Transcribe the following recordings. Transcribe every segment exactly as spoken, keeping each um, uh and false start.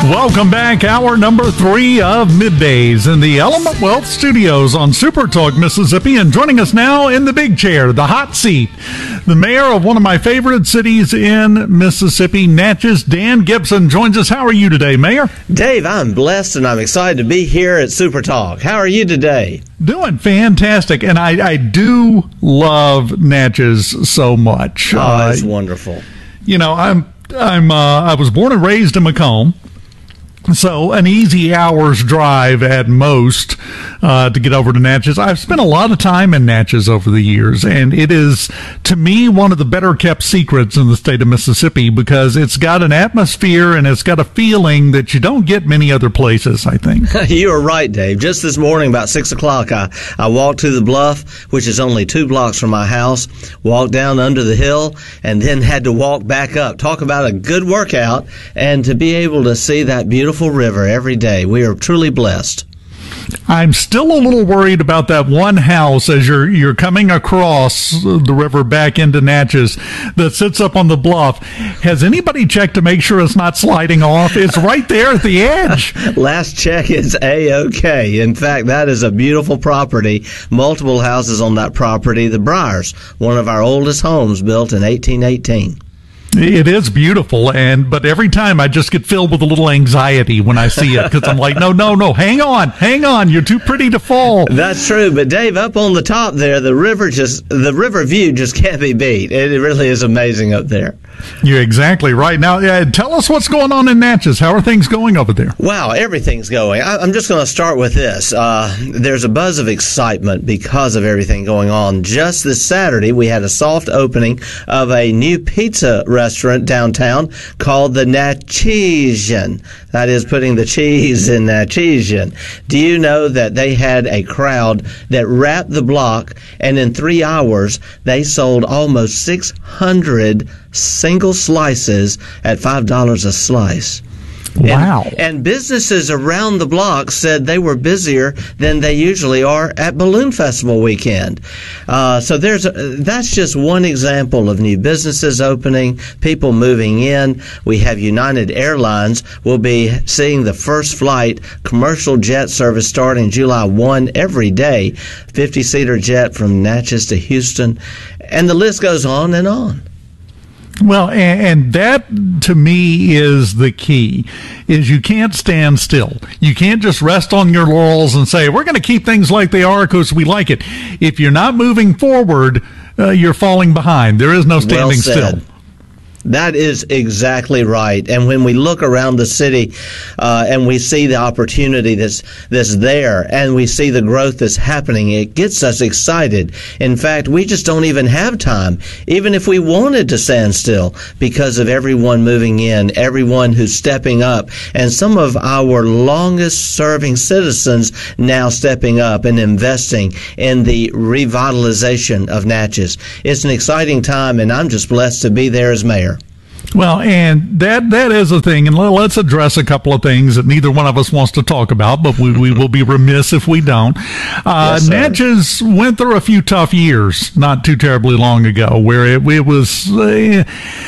Welcome back. Hour number three of Middays in the Element Wealth Studios on Super Talk Mississippi. And joining us now in the big chair, the hot seat, the mayor of one of my favorite cities in Mississippi, Natchez, Dan Gibson, joins us. How are you today, Mayor? Dave, I'm blessed and I'm excited to be here at Super Talk. How are you today? Doing fantastic. And I, I do love Natchez so much. Oh, it's uh, wonderful. You know, I'm I'm uh, I was born and raised in Macomb. So an easy hour's drive at most uh, to get over to Natchez. I've spent a lot of time in Natchez over the years, and it is, to me, one of the better-kept secrets in the state of Mississippi because it's got an atmosphere and it's got a feeling that you don't get many other places, I think. You are right, Dave. Just this morning, about six o'clock, I, I walked to the bluff, which is only two blocks from my house, walked down under the hill, and then had to walk back up. Talk about a good workout, and to be able to see that beautiful river every day. We are truly blessed. I'm still a little worried about that one house as you're you're coming across the river back into Natchez that sits up on the bluff. Has anybody checked to make sure it's not sliding off? It's right there at the edge. Last check is A-okay. In fact, that is a beautiful property. Multiple houses on that property. The Briars, one of our oldest homes, built in eighteen eighteen. It is beautiful, and but every time I just get filled with a little anxiety when I see it because I'm like, no, no, no, hang on, hang on, you're too pretty to fall. That's true, but Dave, up on the top there, the river just the river view just can't be beat. It really is amazing up there. You're exactly right. Now, uh, tell us what's going on in Natchez. How are things going over there? Wow, everything's going. I, I'm just going to start with this. Uh, there's a buzz of excitement because of everything going on. Just this Saturday, we had a soft opening of a new pizza restaurant downtown called the Natchezian. That is putting the cheese in Natchezian. Do you know that they had a crowd that wrapped the block, and in three hours, they sold almost six hundred single slices at five dollars a slice. Wow. And, and businesses around the block said they were busier than they usually are at Balloon Festival weekend. Uh, so there's a, that's just one example of new businesses opening, people moving in. We have United Airlines. We'll be seeing the first flight commercial jet service starting July first every day, fifty-seater jet from Natchez to Houston. And the list goes on and on. Well, and, and that, to me, is the key, is you can't stand still. You can't just rest on your laurels and say, we're going to keep things like they are because we like it. If you're not moving forward, uh, you're falling behind. There is no standing well said. still. That is exactly right. And when we look around the city uh, and we see the opportunity that's that's there and we see the growth that's happening, it gets us excited. In fact, we just don't even have time, even if we wanted to stand still, because of everyone moving in, everyone who's stepping up, and some of our longest-serving citizens now stepping up and investing in the revitalization of Natchez. It's an exciting time, and I'm just blessed to be there as mayor. Well, and that that is a thing, and let's address a couple of things that neither one of us wants to talk about, but we, we will be remiss if we don't. Uh, yes, Natchez went through a few tough years not too terribly long ago where it, it was... Uh,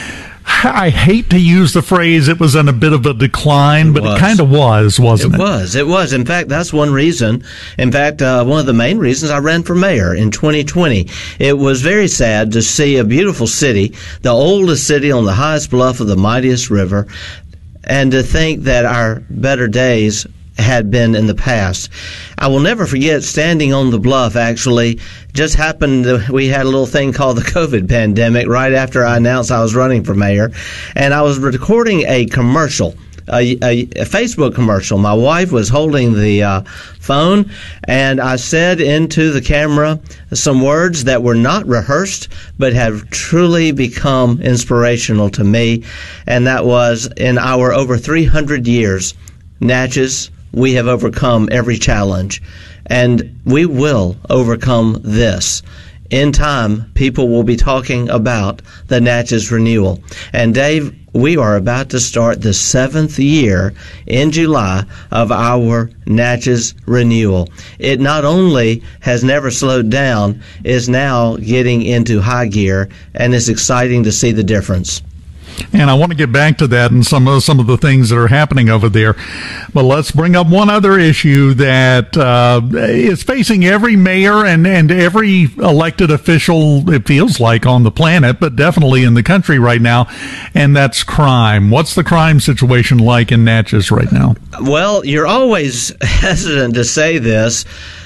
I hate to use the phrase it was in a bit of a decline, but it kind of was, wasn't it? It was. It was. In fact, that's one reason. In fact, uh, one of the main reasons I ran for mayor in twenty twenty. It was very sad to see a beautiful city, the oldest city on the highest bluff of the mightiest river, and to think that our better days had been in the past. I will never forget standing on the bluff, actually. Just happened, we had a little thing called the COVID pandemic right after I announced I was running for mayor, and I was recording a commercial, a, a, a Facebook commercial. My wife was holding the uh, phone, and I said into the camera some words that were not rehearsed, but have truly become inspirational to me, and that was, in our over three hundred years, Natchez, we have overcome every challenge, and we will overcome this. In time, people will be talking about the Natchez renewal. And Dave, we are about to start the seventh year in July of our Natchez renewal. It not only has never slowed down, is now getting into high gear, and it's exciting to see the difference. And I want to get back to that and some of some of the things that are happening over there. But let's bring up one other issue that uh, is facing every mayor and, and every elected official, it feels like, on the planet, but definitely in the country right now, and that's crime. What's the crime situation like in Natchez right now? Well, you're always hesitant to say this.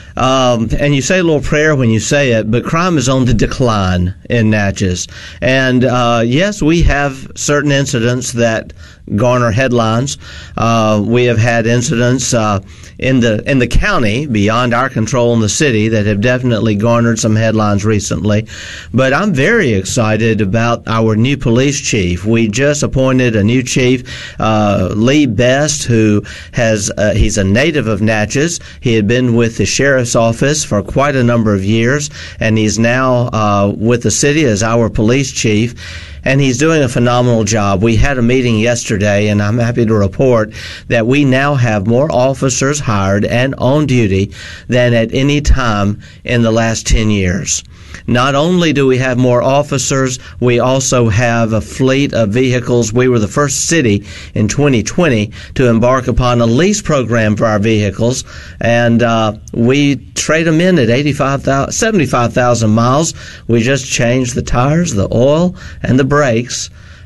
Um, and you say a little prayer when you say it, but crime is on the decline in Natchez. And uh, yes, we have certain incidents that garner headlines. Uh, we have had incidents uh, in the in the county beyond our control in the city that have definitely garnered some headlines recently. But I'm very excited about our new police chief. We just appointed a new chief, uh, Lee Best, who has uh, he's a native of Natchez. He had been with the sheriff's office for quite a number of years, and he's now uh, with the city as our police chief. And he's doing a phenomenal job. We had a meeting yesterday, and I'm happy to report that we now have more officers hired and on duty than at any time in the last ten years. Not only do we have more officers, we also have a fleet of vehicles. We were the first city in twenty twenty to embark upon a lease program for our vehicles, and uh, we trade them in at eighty-five thousand, seventy-five thousand miles. We just changed the tires, the oil, and the brakes,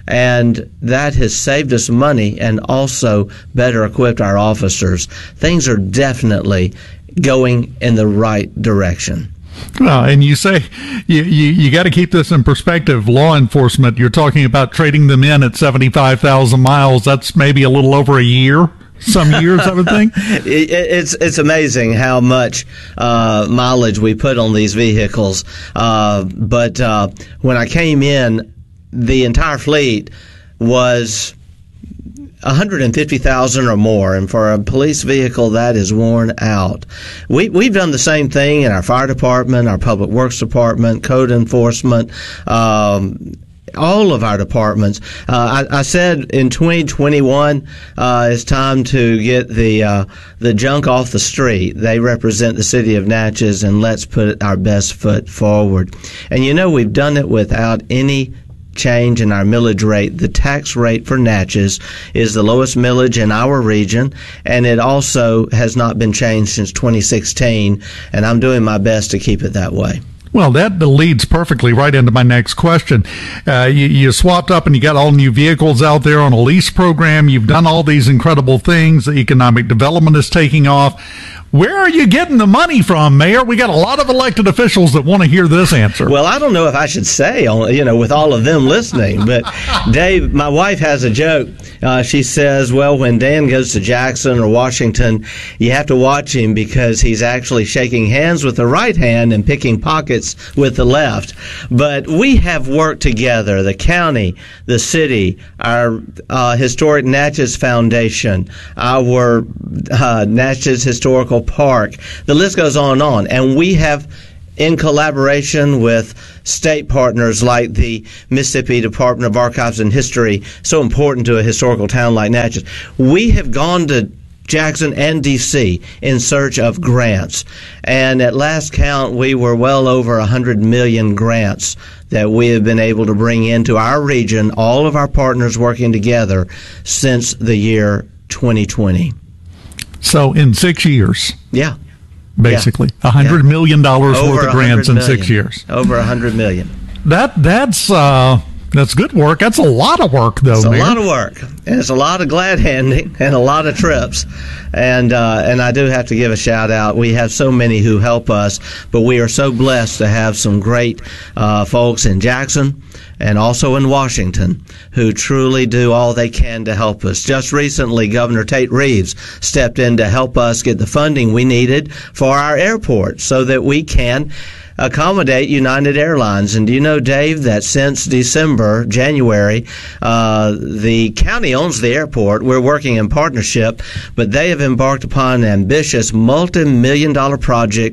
and that has saved us money and also better equipped our officers. Things are definitely going in the right direction. Well, and you say you, you, you got to keep this in perspective. Law enforcement, you're talking about trading them in at seventy-five thousand miles. That's maybe a little over a year. Some years, I would think. it, it's it's amazing how much uh, mileage we put on these vehicles. Uh, but uh, when I came in, the entire fleet was one hundred fifty thousand or more, and for a police vehicle that is worn out. We, we've done the same thing in our fire department, our public works department, code enforcement, um, all of our departments. Uh, I, I said in twenty twenty-one, uh, it's time to get the uh, the junk off the street. They represent the city of Natchez, and let's put our best foot forward. And you know, we've done it without any change in our millage rate. The tax rate for Natchez is the lowest millage in our region, and it also has not been changed since twenty sixteen, and I'm doing my best to keep it that way. Well, that leads perfectly right into my next question. Uh, you, you swapped up and you got all new vehicles out there on a lease program. You've done all these incredible things. The economic development is taking off. Where are you getting the money from, Mayor? We got a lot of elected officials that want to hear this answer. Well, I don't know if I should say, you know, with all of them listening, but Dave, my wife has a joke. Uh, she says, well, when Dan goes to Jackson or Washington, you have to watch him because he's actually shaking hands with the right hand and picking pockets with the left. But we have worked together, the county, the city, our uh, historic Natchez Foundation, our uh, Natchez Historical Park. The list goes on and on. And we have, in collaboration with state partners like the Mississippi Department of Archives and History, so important to a historical town like Natchez, we have gone to Jackson and D C in search of grants. And at last count, we were well over one hundred million grants that we have been able to bring into our region, all of our partners working together since the year twenty twenty. So in six years. Yeah. Basically, yeah. one hundred yeah. million dollars Over worth of grants in six years. Over one hundred million dollars. That, that's, uh, that's good work. That's a lot of work, though, It's a Mayor. lot of work. And it's a lot of glad handing and a lot of trips. And uh, and I do have to give a shout out. We have so many who help us, but we are so blessed to have some great uh, folks in Jackson and also in Washington who truly do all they can to help us. Just recently, Governor Tate Reeves stepped in to help us get the funding we needed for our airport so that we can accommodate United Airlines. And do you know, Dave, that since December, January, uh, the county owns the airport. We're working in partnership, but they have embarked upon an ambitious multi-million dollar project